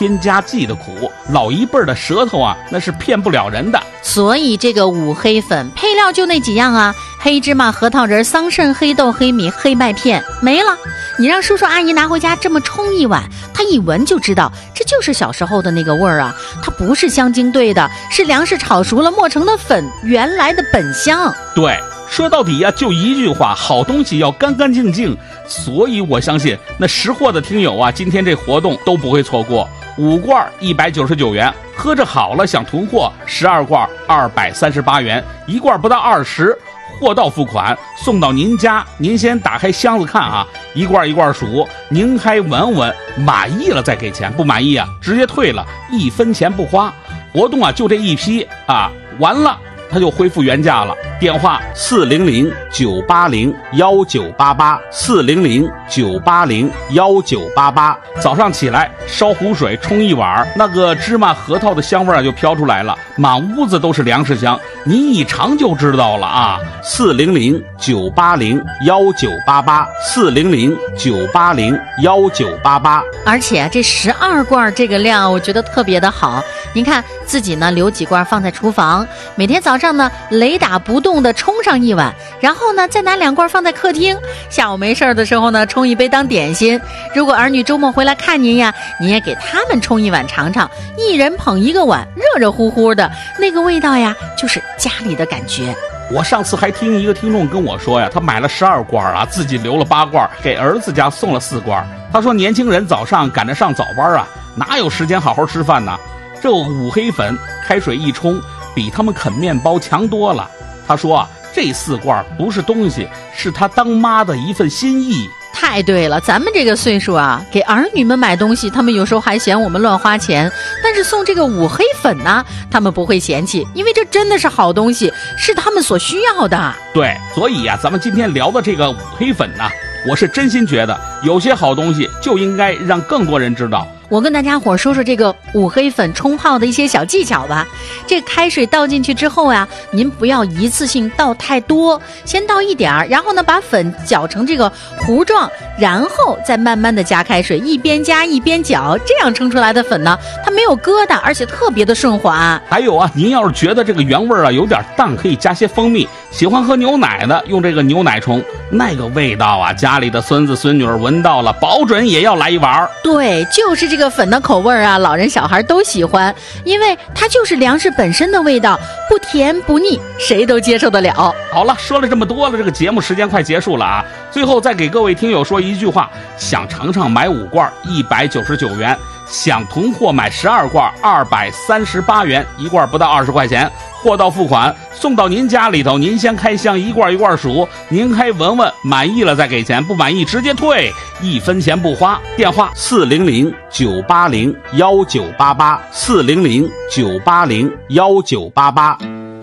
添加剂的苦，老一辈的舌头啊，那是骗不了人的。 所以这个五黑粉配料就那几样啊，黑芝麻、核桃仁、桑葚、黑豆、黑米、黑麦片，没了。你让叔叔阿姨拿回家这么冲一碗，他一闻就知道这就是小时候的那个味儿啊，它不是香精兑的，是粮食炒熟了磨成的粉，原来的本香。 对，说到底呀，就一句话，好东西要干干净净。所以我相信那识货的听友啊，今天这活动都不会错过。5罐199元，喝着好了想囤货，12罐238元，1罐不到20，货到付款送到您家。您先打开箱子看啊，一罐一罐数，您还闻闻，满意了再给钱，不满意啊直接退了，1分钱不花。活动啊就这一批啊，完了它就恢复原价了。电话400-980-1988，400-980-1988。早上起来烧壶水冲一碗，那个芝麻核桃的香味就飘出来了，满屋子都是粮食香，你一尝就知道了啊。400-980-1988，400-980-1988。 而且这12罐这个量我觉得特别的好，您看自己呢留几罐放在厨房，每天早上呢雷打不动的冲上一碗，然后呢再拿2罐放在客厅，下午没事的时候呢冲一杯当点心。如果儿女周末回来看您呀，您也给他们冲一碗尝尝，一人捧一个碗，热热乎乎的，那个味道呀就是家里的感觉。 我上次还听一个听众跟我说呀，他买了12罐啊，自己留了8罐，给儿子家送了4罐。他说年轻人早上赶着上早班啊，哪有时间好好吃饭呢？这五黑粉开水一冲，比他们啃面包强多了。他说啊，这4罐不是东西，是他当妈的一份心意。 太对了，咱们这个岁数啊，给儿女们买东西，他们有时候还嫌我们乱花钱，但是送这个五黑粉呢，他们不会嫌弃，因为这真的是好东西，是他们所需要的。 对，所以啊，咱们今天聊的这个五黑粉呢，我是真心觉得有些好东西就应该让更多人知道。 我跟大家伙说说这个五黑粉冲泡的一些小技巧吧。这开水倒进去之后呀，您不要一次性倒太多，先倒一点儿，然后呢把粉搅成这个糊状，然后再慢慢的加开水，一边加一边搅，这样冲出来的粉呢，它没有疙瘩，而且特别的顺滑。 还有啊，您要是觉得这个原味啊有点淡，可以加些蜂蜜。喜欢喝牛奶的，用这个牛奶冲，那个味道啊，家里的孙子孙女闻到了，保准也要来一碗。对， 就是这个粉的口味啊，老人小孩都喜欢，因为它就是粮食本身的味道，不甜不腻，谁都接受得了。 好了，说了这么多了，这个节目时间快结束了啊！最后再给各位听友说一句话：想尝尝买5罐199元，想囤货买12罐238元，1罐不到20块钱，货到付款送到您家里头，您先开箱，一罐一罐数，您还闻闻，满意了再给钱，不满意直接退，1分钱不花。电话400-980-1988，400-980-1988。